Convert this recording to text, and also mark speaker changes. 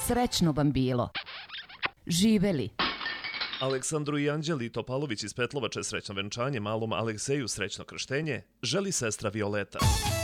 Speaker 1: Srećno vam bilo. Živeli.
Speaker 2: Aleksandru i Anđeli Topalović iz Petlovače srećno venčanje, malom Alekseju srećno krštenje želi sestra Violeta.